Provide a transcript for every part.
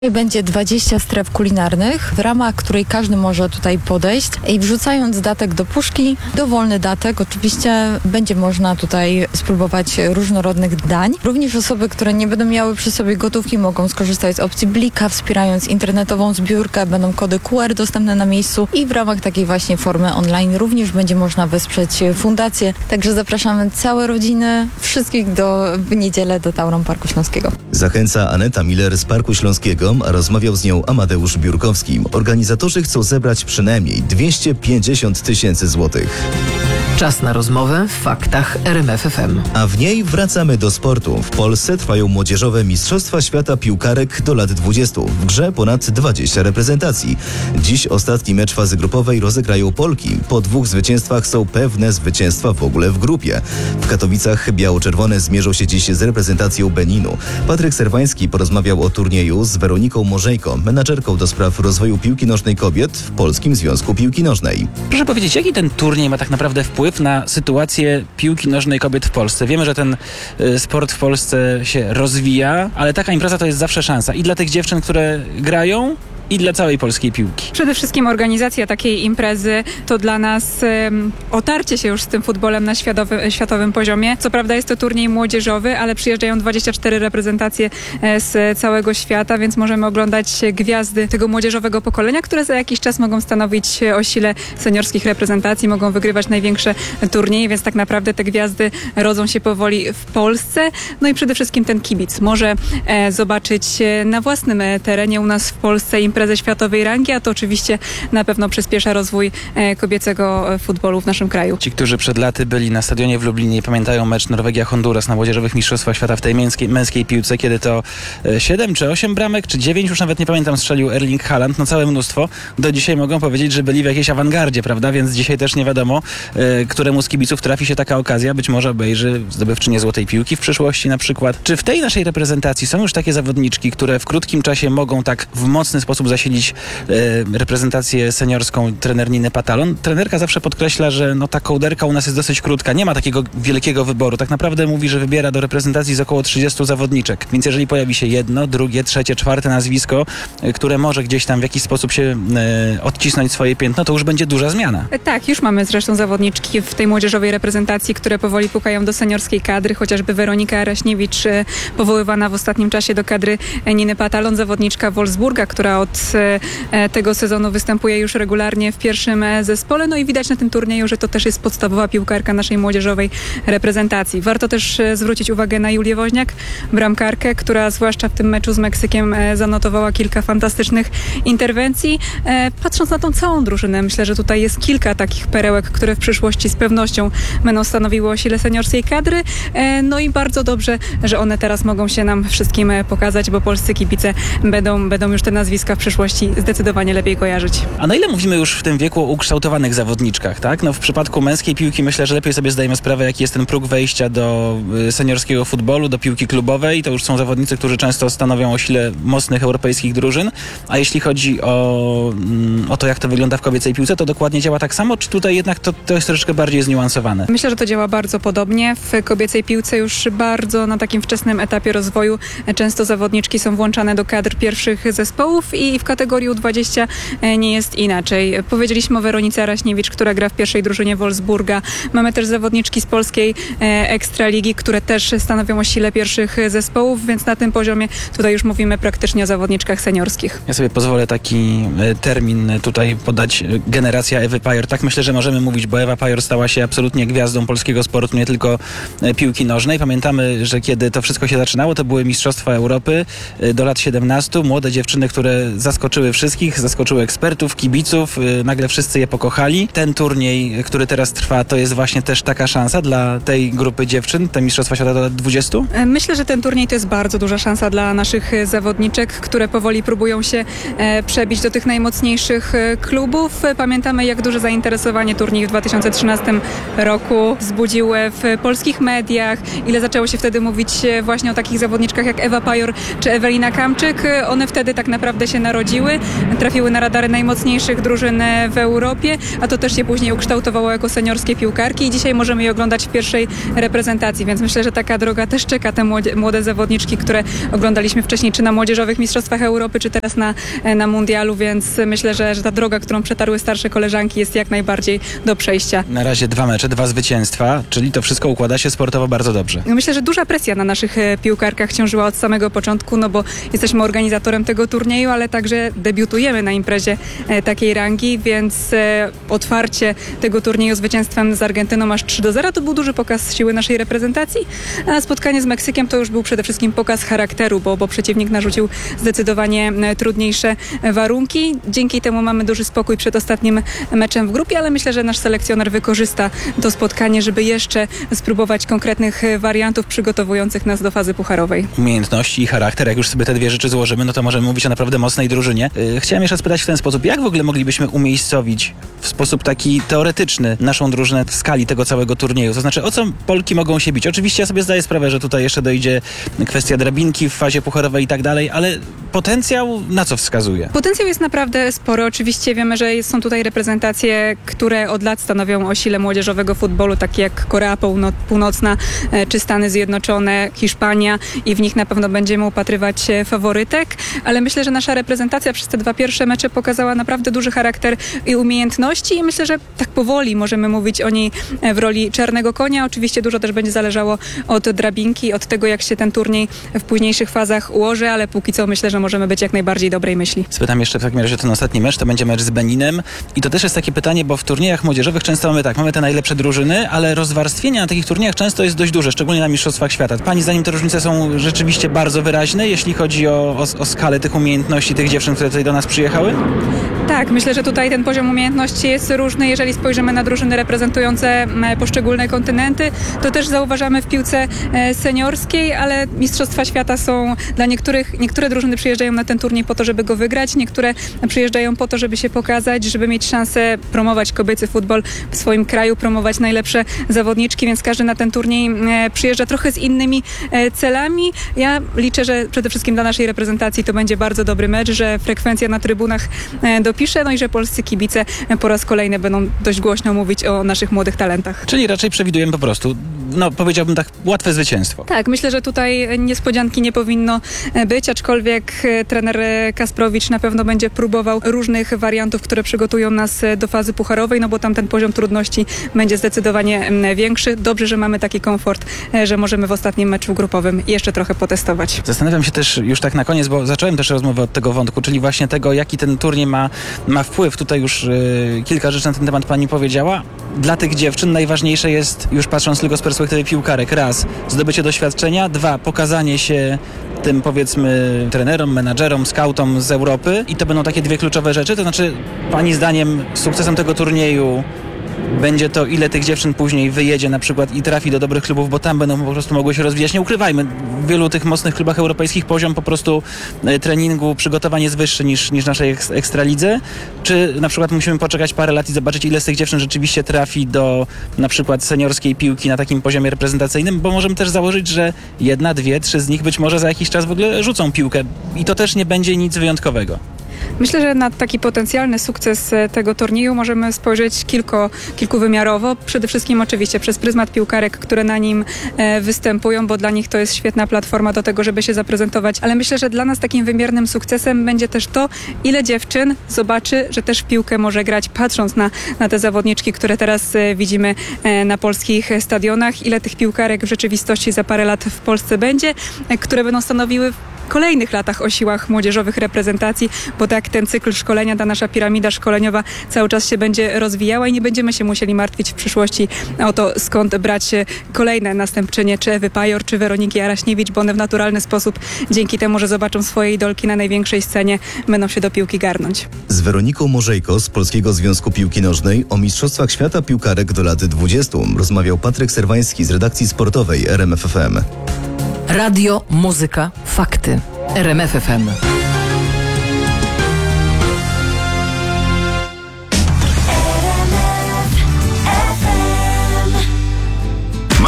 Będzie 20 stref kulinarnych, w ramach której każdy może tutaj podejść i wrzucając datek do puszki, dowolny datek, oczywiście będzie można tutaj spróbować różnorodnych dań. Również osoby, które nie będą miały przy sobie gotówki, mogą skorzystać z opcji Blika, wspierając internetową zbiórkę, będą kody QR dostępne na miejscu i w ramach takiej właśnie formy online również będzie można wesprzeć fundację. Także zapraszamy całe rodziny, wszystkich w niedzielę do Tauron Parku Śląskiego. Zachęca Aneta Miller z Parku Śląskiego, a rozmawiał z nią Amadeusz Biurkowski. Organizatorzy chcą zebrać przynajmniej 250 000 złotych. Czas na rozmowę w faktach RMF FM. A w niej wracamy do sportu. W Polsce trwają młodzieżowe Mistrzostwa Świata Piłkarek do lat 20. W grze ponad 20 reprezentacji. Dziś ostatni mecz fazy grupowej rozegrają Polki. Po 2 zwycięstwach są pewne zwycięstwa w ogóle w grupie. W Katowicach biało-czerwone zmierzą się dziś z reprezentacją Beninu. Patryk Serwański porozmawiał o turnieju z Weroniką Morzejko, menadżerką do spraw rozwoju piłki nożnej kobiet w Polskim Związku Piłki Nożnej. Proszę powiedzieć, jaki ten turniej ma tak naprawdę wpływ na sytuację piłki nożnej kobiet w Polsce? Wiemy, że ten sport w Polsce się rozwija, ale taka impreza to jest zawsze szansa i dla tych dziewczyn, które grają, i dla całej polskiej piłki. Przede wszystkim organizacja takiej imprezy to dla nas otarcie się już z tym futbolem na światowym poziomie. Co prawda jest to turniej młodzieżowy, ale przyjeżdżają 24 reprezentacje z całego świata, więc możemy oglądać gwiazdy tego młodzieżowego pokolenia, które za jakiś czas mogą stanowić o sile seniorskich reprezentacji, mogą wygrywać największe turnieje, więc tak naprawdę te gwiazdy rodzą się powoli w Polsce. No i przede wszystkim ten kibic może zobaczyć na własnym terenie u nas w Polsce imprezę światowej rangi, a to oczywiście na pewno przyspiesza rozwój kobiecego futbolu w naszym kraju. Ci, którzy przed laty byli na stadionie w Lublinie i pamiętają mecz Norwegia-Honduras na młodzieżowych mistrzostwach świata w tej męskiej piłce, kiedy to 7 czy 8 bramek, czy 9, już nawet nie pamiętam, strzelił Erling Haaland, no całe mnóstwo. Do dzisiaj mogą powiedzieć, że byli w jakiejś awangardzie, prawda? Więc dzisiaj też nie wiadomo, któremu z kibiców trafi się taka okazja. Być może obejrzy zdobywczynię złotej piłki w przyszłości na przykład. Czy w tej naszej reprezentacji są już takie zawodniczki, które w krótkim czasie mogą tak w mocny sposób zasilić reprezentację seniorską trener Niny Patalon? Trenerka zawsze podkreśla, że ta kołderka u nas jest dosyć krótka, nie ma takiego wielkiego wyboru. Tak naprawdę mówi, że wybiera do reprezentacji z około 30 zawodniczek. Więc jeżeli pojawi się jedno, drugie, trzecie, czwarte nazwisko, które może gdzieś tam w jakiś sposób się odcisnąć swoje piętno, to już będzie duża zmiana. Tak, już mamy zresztą zawodniczki w tej młodzieżowej reprezentacji, które powoli pukają do seniorskiej kadry, chociażby Weronika Araśniewicz, powoływana w ostatnim czasie do kadry Niny Patalon, zawodniczka Wolfsburga, która od tego sezonu występuje już regularnie w pierwszym zespole. No i widać na tym turnieju, że to też jest podstawowa piłkarka naszej młodzieżowej reprezentacji. Warto też zwrócić uwagę na Julię Woźniak, bramkarkę, która zwłaszcza w tym meczu z Meksykiem zanotowała kilka fantastycznych interwencji. Patrząc na tą całą drużynę, myślę, że tutaj jest kilka takich perełek, które w przyszłości z pewnością będą stanowiły o sile seniorskiej kadry. No i bardzo dobrze, że one teraz mogą się nam wszystkim pokazać, bo polscy kibice będą już te nazwiska w przyszłości zdecydowanie lepiej kojarzyć. A na ile mówimy już w tym wieku o ukształtowanych zawodniczkach, tak? W przypadku męskiej piłki myślę, że lepiej sobie zdajemy sprawę, jaki jest ten próg wejścia do seniorskiego futbolu, do piłki klubowej. To już są zawodnicy, którzy często stanowią o sile mocnych europejskich drużyn. A jeśli chodzi o to, jak to wygląda w kobiecej piłce, to dokładnie działa tak samo? Czy tutaj jednak to jest troszeczkę bardziej zniuansowane? Myślę, że to działa bardzo podobnie. W kobiecej piłce już bardzo na takim wczesnym etapie rozwoju często zawodniczki są włączane do kadr pierwszich zespołów i w kategorii U20 nie jest inaczej. Powiedzieliśmy o Weronice Araśniewicz, która gra w pierwszej drużynie Wolfsburga. Mamy też zawodniczki z polskiej Ekstraligi, które też stanowią o sile pierwszych zespołów, więc na tym poziomie tutaj już mówimy praktycznie o zawodniczkach seniorskich. Ja sobie pozwolę taki termin tutaj podać. Generacja Ewy Pajor. Tak myślę, że możemy mówić, bo Ewa Pajor stała się absolutnie gwiazdą polskiego sportu, nie tylko piłki nożnej. Pamiętamy, że kiedy to wszystko się zaczynało, to były Mistrzostwa Europy do lat 17. Młode dziewczyny, które zaskoczyły wszystkich, zaskoczyły ekspertów, kibiców, nagle wszyscy je pokochali. Ten turniej, który teraz trwa, to jest właśnie też taka szansa dla tej grupy dziewczyn, te Mistrzostwa Świata do lat 20? Myślę, że ten turniej to jest bardzo duża szansa dla naszych zawodniczek, które powoli próbują się przebić do tych najmocniejszych klubów. Pamiętamy, jak duże zainteresowanie turniej w 2013 roku wzbudził w polskich mediach, ile zaczęło się wtedy mówić właśnie o takich zawodniczkach jak Ewa Pajor czy Ewelina Kamczyk. One wtedy tak naprawdę się narodziły, trafiły na radary najmocniejszych drużyn w Europie, a to też się później ukształtowało jako seniorskie piłkarki i dzisiaj możemy je oglądać w pierwszej reprezentacji, więc myślę, że taka droga też czeka te młode zawodniczki, które oglądaliśmy wcześniej czy na młodzieżowych mistrzostwach Europy, czy teraz na mundialu, więc myślę, że ta droga, którą przetarły starsze koleżanki jest jak najbardziej do przejścia. Na razie 2 mecze, 2 zwycięstwa, czyli to wszystko układa się sportowo bardzo dobrze. Myślę, że duża presja na naszych piłkarkach ciążyła od samego początku, no bo jesteśmy organizatorem tego turnieju, ale także debiutujemy na imprezie takiej rangi, więc otwarcie tego turnieju zwycięstwem z Argentyną aż 3-0 to był duży pokaz siły naszej reprezentacji, a spotkanie z Meksykiem to już był przede wszystkim pokaz charakteru, bo przeciwnik narzucił zdecydowanie trudniejsze warunki. Dzięki temu mamy duży spokój przed ostatnim meczem w grupie, ale myślę, że nasz selekcjoner wykorzysta to spotkanie, żeby jeszcze spróbować konkretnych wariantów przygotowujących nas do fazy pucharowej. Umiejętności i charakter, jak już sobie te dwie rzeczy złożymy, no to możemy mówić o naprawdę mocnej drużynie. Chciałem jeszcze spytać w ten sposób, jak w ogóle moglibyśmy umiejscowić w sposób taki teoretyczny naszą drużynę w skali tego całego turnieju? To znaczy, o co Polki mogą się bić? Oczywiście ja sobie zdaję sprawę, że tutaj jeszcze dojdzie kwestia drabinki w fazie pucharowej i tak dalej, ale potencjał na co wskazuje? Potencjał jest naprawdę spory. Oczywiście wiemy, że są tutaj reprezentacje, które od lat stanowią o sile młodzieżowego futbolu, takie jak Korea Północna czy Stany Zjednoczone, Hiszpania i w nich na pewno będziemy upatrywać faworytek, ale myślę, że nasza reprezentacja przez te 2 pierwsze mecze pokazała naprawdę duży charakter i umiejętności i myślę, że tak powoli możemy mówić o niej w roli czarnego konia. Oczywiście dużo też będzie zależało od drabinki, od tego, jak się ten turniej w późniejszych fazach ułoży, ale póki co myślę, że możemy być jak najbardziej dobrej myśli. Spytam jeszcze w takim razie ten ostatni mecz, to będzie mecz z Beninem i to też jest takie pytanie, bo w turniejach młodzieżowych często mamy te najlepsze drużyny, ale rozwarstwienie na takich turniejach często jest dość duże, szczególnie na Mistrzostwach Świata. Pani zdaniem te różnice są rzeczywiście bardzo wyraźne, jeśli chodzi o skalę tych umiejętności tych dziewczyn, które tutaj do nas przyjechały? Tak, myślę, że tutaj ten poziom umiejętności jest różny. Jeżeli spojrzymy na drużyny reprezentujące poszczególne kontynenty, to też zauważamy w piłce seniorskiej, ale Mistrzostwa Świata są dla niektórych. Niektóre drużyny przyjeżdżają na ten turniej po to, żeby go wygrać, niektóre przyjeżdżają po to, żeby się pokazać, żeby mieć szansę promować kobiecy futbol w swoim kraju, promować najlepsze zawodniczki, więc każdy na ten turniej przyjeżdża trochę z innymi celami. Ja liczę, że przede wszystkim dla naszej reprezentacji to będzie bardzo dobry mecz, że frekwencja na trybunach dopisze, no i że polscy kibice po raz kolejny będą dość głośno mówić o naszych młodych talentach. Czyli raczej przewidujemy po prostu, powiedziałbym tak, łatwe zwycięstwo. Tak, myślę, że tutaj niespodzianki nie powinno być, aczkolwiek trener Kasprowicz na pewno będzie próbował różnych wariantów, które przygotują nas do fazy pucharowej, no bo tam ten poziom trudności będzie zdecydowanie większy. Dobrze, że mamy taki komfort, że możemy w ostatnim meczu grupowym jeszcze trochę potestować. Zastanawiam się też już tak na koniec, bo zacząłem też rozmowę od tego wątku, czyli właśnie tego, jaki ten turniej ma wpływ. Tutaj już kilka rzeczy na ten temat pani powiedziała. Dla tych dziewczyn najważniejsze jest, już patrząc tylko z perspektywy piłkarek, raz, zdobycie doświadczenia, 2, pokazanie się tym, powiedzmy, trenerom, menadżerom, skautom z Europy i to będą takie 2 kluczowe rzeczy. To znaczy, pani zdaniem sukcesem tego turnieju będzie to, ile tych dziewczyn później wyjedzie na przykład i trafi do dobrych klubów, bo tam będą po prostu mogły się rozwijać. Nie ukrywajmy, w wielu tych mocnych klubach europejskich poziom po prostu treningu, przygotowanie jest wyższy niż w naszej ekstralidze. Czy na przykład musimy poczekać parę lat i zobaczyć, ile z tych dziewczyn rzeczywiście trafi do na przykład seniorskiej piłki na takim poziomie reprezentacyjnym, bo możemy też założyć, że 1, 2, 3 z nich być może za jakiś czas w ogóle rzucą piłkę i to też nie będzie nic wyjątkowego. Myślę, że na taki potencjalny sukces tego turnieju możemy spojrzeć kilkuwymiarowo. Przede wszystkim oczywiście przez pryzmat piłkarek, które na nim występują, bo dla nich to jest świetna platforma do tego, żeby się zaprezentować. Ale myślę, że dla nas takim wymiernym sukcesem będzie też to, ile dziewczyn zobaczy, że też w piłkę może grać, patrząc na te zawodniczki, które teraz widzimy na polskich stadionach. Ile tych piłkarek w rzeczywistości za parę lat w Polsce będzie, które będą stanowiły w kolejnych latach o siłach młodzieżowych reprezentacji, bo tak ten cykl szkolenia, ta nasza piramida szkoleniowa cały czas się będzie rozwijała i nie będziemy się musieli martwić w przyszłości o to, skąd brać kolejne następczynie, czy Ewy Pajor, czy Weroniki Araśniewicz, bo one w naturalny sposób, dzięki temu, że zobaczą swoje idolki na największej scenie, będą się do piłki garnąć. Z Weroniką Morzejko z Polskiego Związku Piłki Nożnej o Mistrzostwach Świata piłkarek do lat 20 rozmawiał Patryk Serwański z redakcji sportowej RMF FM. Radio, muzyka, fakty. RMF FM.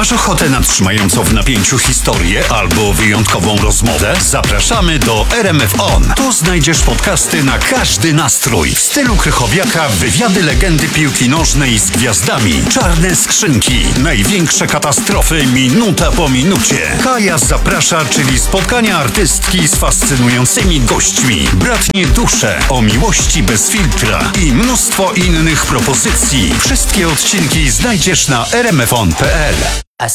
Masz ochotę na trzymającą w napięciu historię albo wyjątkową rozmowę? Zapraszamy do RMF On. Tu znajdziesz podcasty na każdy nastrój. W stylu Krychowiaka wywiady legendy piłki nożnej z gwiazdami. Czarne skrzynki. Największe katastrofy minuta po minucie. Kaja zaprasza, czyli spotkania artystki z fascynującymi gośćmi. Bratnie dusze o miłości bez filtra i mnóstwo innych propozycji. Wszystkie odcinki znajdziesz na rmfon.pl.